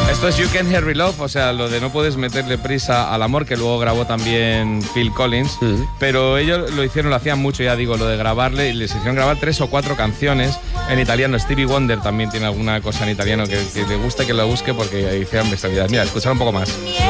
Esto es You Can't Hurry Love, o sea, lo de no puedes meterle prisa al amor, que luego grabó también Phil Collins, pero ellos lo hacían mucho, ya digo, lo de grabarle, y les hicieron grabar 3 o 4 canciones en italiano. Stevie Wonder también tiene alguna cosa en italiano que le gusta, que lo busque, porque hicieron bestialidad. Mira, escuchar un poco más.